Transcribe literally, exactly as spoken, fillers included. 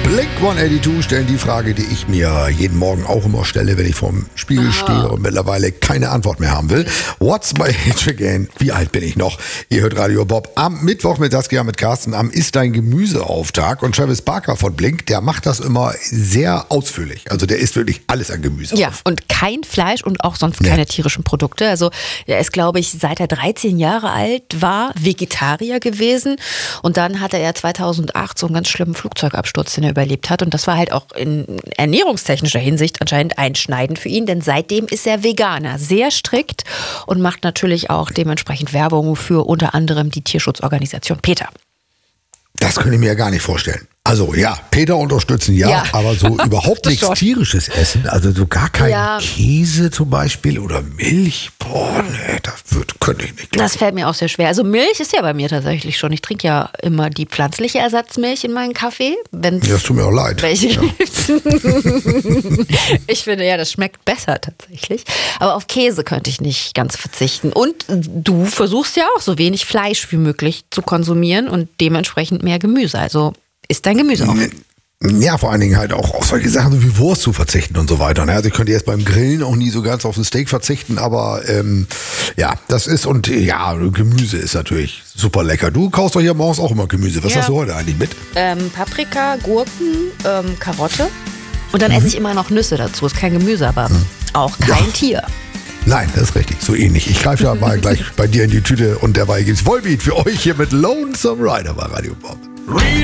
Blink hundertzweiundachtzig stellen die Frage, die ich mir jeden Morgen auch immer stelle, wenn ich vorm Spiegel ah. stehe und mittlerweile keine Antwort mehr haben will. What's my age again? Wie alt bin ich noch? Ihr hört Radio Bob. Am Mittwoch mit Saskia, mit Carsten, am Ist dein Gemüseauftag. Und Travis Barker von Blink, der macht das immer sehr ausführlich. Also der isst wirklich alles an Gemüse. Ja, auf. und kein Fleisch und auch sonst keine nee. tierischen Produkte. Also er ist, glaube ich, seit er dreizehn Jahre alt war, Vegetarier gewesen. Und dann hatte er zweitausendacht so einen ganz schlimmen Flugzeugabsturz, den er überlebt hat. Und das war halt auch in ernährungstechnischer Hinsicht anscheinend einschneidend für ihn, denn seitdem ist er Veganer, sehr strikt und macht natürlich auch dementsprechend Werbung für unter anderem die Tierschutzorganisation PETA. Das könnte ich mir ja gar nicht vorstellen. Also ja, PETA unterstützen, ja, ja. aber so überhaupt nichts schon. Tierisches essen, also so gar kein ja. Käse zum Beispiel oder Milch, boah, nee, das wird, könnte ich nicht. Das fällt mir auch sehr schwer. Also Milch ist ja bei mir tatsächlich schon, ich trinke ja immer die pflanzliche Ersatzmilch in meinen Kaffee. Wenn's ja, das tut mir auch leid. Welche ja. Ich finde ja, das schmeckt besser tatsächlich. Aber auf Käse könnte ich nicht ganz verzichten. Und du versuchst ja auch so wenig Fleisch wie möglich zu konsumieren und dementsprechend mehr Gemüse, also ist dein Gemüse auch. Ja, vor allen Dingen halt auch auf solche Sachen wie Wurst zu verzichten und so weiter. Also ich könnte jetzt beim Grillen auch nie so ganz auf ein Steak verzichten, aber ähm, ja, das ist und ja, Gemüse ist natürlich super lecker. Du kaufst doch hier morgens auch immer Gemüse. Was ja. hast du heute eigentlich mit? Ähm, Paprika, Gurken, ähm, Karotte und dann mhm. esse ich immer noch Nüsse dazu. Ist kein Gemüse, aber mhm. auch kein ja. Tier. Nein, das ist richtig, so ähnlich. Ich greife ja mal gleich bei dir in die Tüte und dabei gibt's Volbeat für euch hier mit Lonesome Rider bei Radio Bob.